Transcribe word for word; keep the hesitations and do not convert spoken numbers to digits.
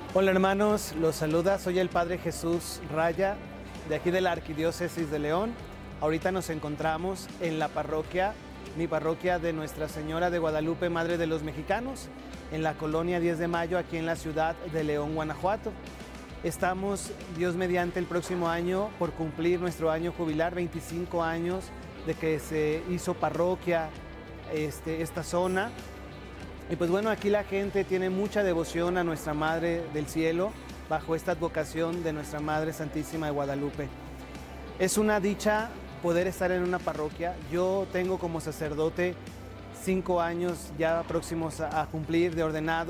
Hola hermanos, los saluda, soy el Padre Jesús Raya, de aquí de la Arquidiócesis de León. Ahorita nos encontramos en la parroquia, mi parroquia de Nuestra Señora de Guadalupe, Madre de los Mexicanos, en la colonia diez de mayo, aquí en la ciudad de León, Guanajuato. Estamos, Dios mediante, el próximo año por cumplir nuestro año jubilar, veinticinco años de que se hizo parroquia este, esta zona. Y pues bueno, aquí la gente tiene mucha devoción a Nuestra Madre del Cielo, bajo esta advocación de Nuestra Madre Santísima de Guadalupe. Es una dicha poder estar en una parroquia. Yo tengo como sacerdote cinco años ya próximos a, a cumplir de ordenado.